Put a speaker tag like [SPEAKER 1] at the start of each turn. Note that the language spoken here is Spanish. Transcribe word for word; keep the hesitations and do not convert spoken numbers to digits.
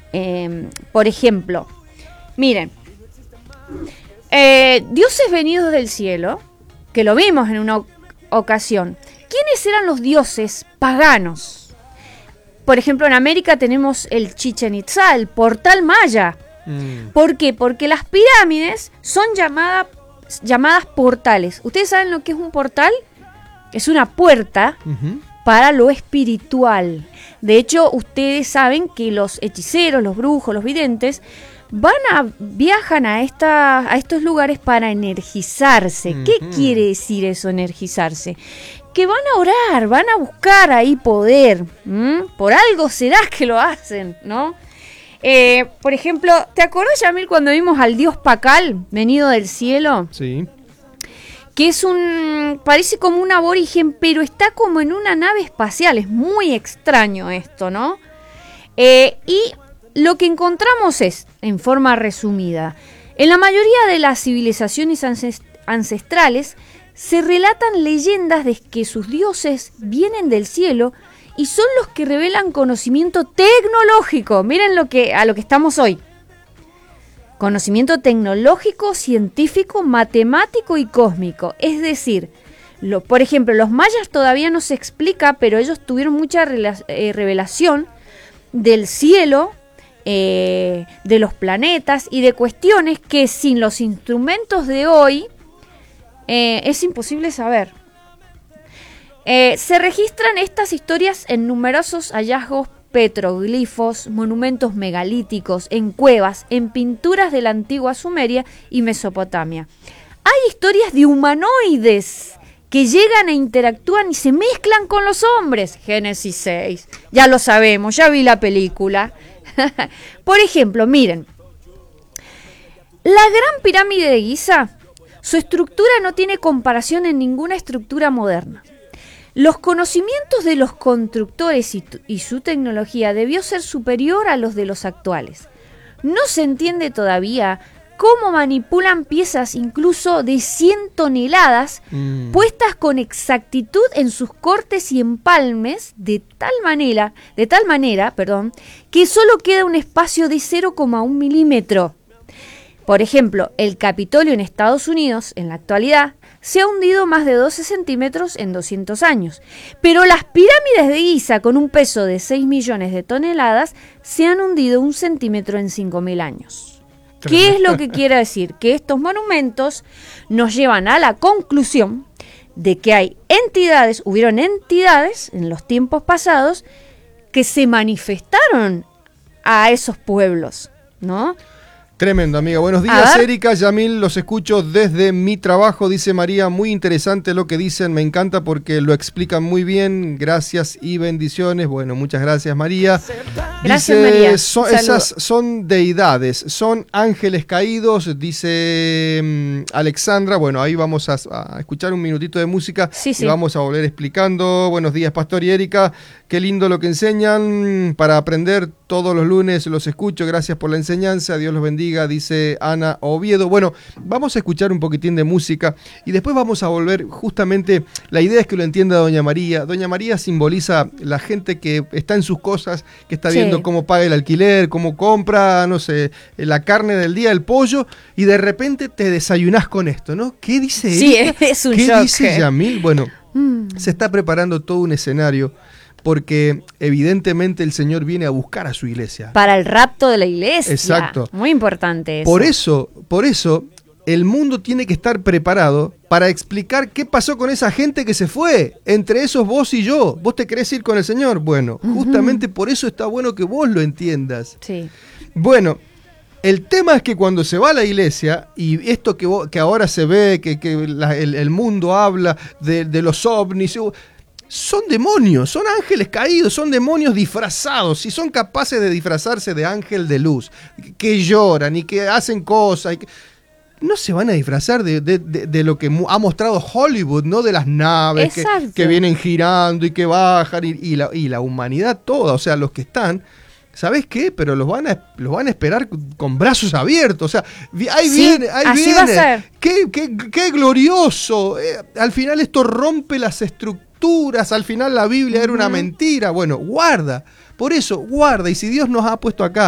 [SPEAKER 1] Eh, por ejemplo, miren, eh, dioses venidos del cielo, que lo vimos en una ocasión. ¿Quiénes eran los dioses paganos? Por ejemplo, en América tenemos el Chichen Itzá, el portal maya. Mm. ¿Por qué? Porque las pirámides son llamadas, llamadas portales. ¿Ustedes saben lo que es un portal? Es una puerta uh-huh. para lo espiritual. De hecho, ustedes saben que los hechiceros, los brujos, los videntes van a viajan a esta a estos lugares para energizarse. Uh-huh. ¿Qué quiere decir eso, energizarse? Que van a orar, van a buscar ahí poder. ¿Mm? Por algo será que lo hacen, ¿no? Eh, por ejemplo, ¿te acordás, Yamil, cuando vimos al dios Pacal, venido del cielo?
[SPEAKER 2] Sí.
[SPEAKER 1] Que es un... parece como un aborigen, pero está como en una nave espacial. Es muy extraño esto, ¿no? Eh, y lo que encontramos es, en forma resumida, en la mayoría de las civilizaciones ancestrales se relatan leyendas de que sus dioses vienen del cielo y son los que revelan conocimiento tecnológico. Miren lo que, a lo que estamos hoy. Conocimiento tecnológico, científico, matemático y cósmico. Es decir, lo, por ejemplo, los mayas todavía no se explica, pero ellos tuvieron mucha rela- eh, revelación del cielo, eh, de los planetas y de cuestiones que sin los instrumentos de hoy eh, es imposible saber. Eh, se registran estas historias en numerosos hallazgos petroglifos, monumentos megalíticos, en cuevas, en pinturas de la antigua Sumeria y Mesopotamia. Hay historias de humanoides que llegan e interactúan y se mezclan con los hombres. Génesis seis, ya lo sabemos, ya vi la película. Por ejemplo, miren, la Gran Pirámide de Giza, su estructura no tiene comparación en ninguna estructura moderna. Los conocimientos de los constructores y, t- y su tecnología debió ser superior a los de los actuales. No se entiende todavía cómo manipulan piezas incluso de cien toneladas mm. puestas con exactitud en sus cortes y empalmes de tal manera, de tal manera, perdón, que solo queda un espacio de cero coma uno milímetro. Por ejemplo, el Capitolio en Estados Unidos, en la actualidad, se ha hundido más de doce centímetros en doscientos años. Pero las pirámides de Giza, con un peso de seis millones de toneladas, se han hundido un centímetro en cinco mil años. ¿Qué es lo que quiere decir? Que estos monumentos nos llevan a la conclusión de que hay entidades, hubieron entidades en los tiempos pasados que se manifestaron a esos pueblos, ¿no?
[SPEAKER 2] Tremendo, amiga. Buenos días, Erika, Yamil, los escucho desde mi trabajo, dice María. Muy interesante lo que dicen, me encanta porque lo explican muy bien. Gracias y bendiciones. Bueno, muchas gracias, María.
[SPEAKER 1] Gracias,
[SPEAKER 2] dice,
[SPEAKER 1] María.
[SPEAKER 2] Son, esas son deidades, son ángeles caídos, dice um, Alexandra. Bueno, ahí vamos a, a escuchar un minutito de música
[SPEAKER 1] sí,
[SPEAKER 2] y
[SPEAKER 1] sí.
[SPEAKER 2] vamos a volver explicando. Buenos días, Pastor y Erika. Qué lindo lo que enseñan. Para aprender todos los lunes los escucho. Gracias por la enseñanza. Dios los bendiga, dice Ana Oviedo. Bueno, vamos a escuchar un poquitín de música y después vamos a volver. Justamente la idea es que lo entienda Doña María. Doña María simboliza la gente que está en sus cosas, que está viendo sí. cómo paga el alquiler, cómo compra, no sé, la carne del día, el pollo, y de repente te desayunás con esto, ¿no? ¿Qué dice
[SPEAKER 1] sí,
[SPEAKER 2] Erika?
[SPEAKER 1] Es un
[SPEAKER 2] ¿Qué
[SPEAKER 1] shock,
[SPEAKER 2] dice
[SPEAKER 1] eh.
[SPEAKER 2] Yamil? Bueno,
[SPEAKER 1] mm.
[SPEAKER 2] se está preparando todo un escenario porque evidentemente el Señor viene a buscar a su iglesia.
[SPEAKER 1] Para el rapto de la iglesia.
[SPEAKER 2] Exacto.
[SPEAKER 1] Muy importante eso.
[SPEAKER 2] Por eso, por eso, el mundo tiene que estar preparado para explicar qué pasó con esa gente que se fue. Entre esos vos y yo. ¿Vos te querés ir con el Señor? Bueno, uh-huh. justamente por eso está bueno que vos lo entiendas.
[SPEAKER 1] Sí.
[SPEAKER 2] Bueno, el tema es que cuando se va a la iglesia, y esto que, vos, que ahora se ve, que, que la, el, el mundo habla de, de los ovnis, son demonios, son ángeles caídos, son demonios disfrazados, y son capaces de disfrazarse de ángel de luz, que lloran y que hacen cosas. Y que no se van a disfrazar de, de, de, de lo que ha mostrado Hollywood, ¿no? De las naves que, que vienen girando y que bajan, y, y, la, y la humanidad toda, o sea, los que están... ¿Sabés qué? Pero los van a, los van a esperar con brazos abiertos. O sea, ahí
[SPEAKER 1] sí,
[SPEAKER 2] viene, ahí
[SPEAKER 1] así
[SPEAKER 2] viene.
[SPEAKER 1] Va a ser.
[SPEAKER 2] Qué, qué, qué glorioso. Eh, al final esto rompe las estructuras. Al final la Biblia uh-huh. era una mentira. Bueno, guarda. Por eso, guarda. Y si Dios nos ha puesto acá